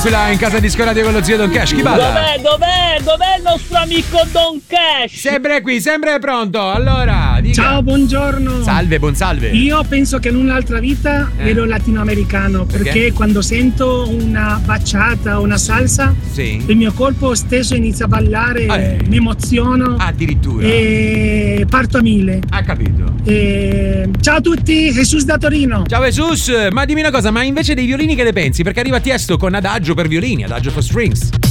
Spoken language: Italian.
Quella in casa di Scoradio con lo zio Don Cash, chi balla? Dov'è il nostro amico Don Cash? Sempre qui, sempre pronto. Allora, dica. Ciao, buongiorno. Salve, buon salve. Io penso che in un'altra vita ero latinoamericano perché quando sento una bachata o una salsa, sì, il mio corpo stesso inizia a ballare, mi emoziono. Addirittura. E parto a 1000. Ha capito. Ciao a tutti, Jesus da Torino. Ciao Jesus, ma dimmi una cosa, ma invece dei violini che ne pensi? Perché arriva Tiesto con Adagio per violini, Adagio for strings.